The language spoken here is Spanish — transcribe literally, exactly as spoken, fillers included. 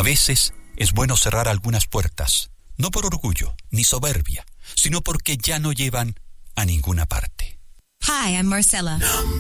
A veces es bueno cerrar algunas puertas, no por orgullo ni soberbia, sino porque ya no llevan a ninguna parte. Hi, I'm Marcella.